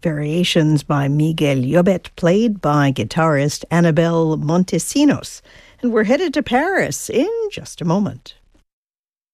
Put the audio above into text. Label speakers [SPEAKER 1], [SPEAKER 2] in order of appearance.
[SPEAKER 1] Variations by Miguel Llobet, played by guitarist Anabel Montesinos. And we're headed to Paris in just a moment.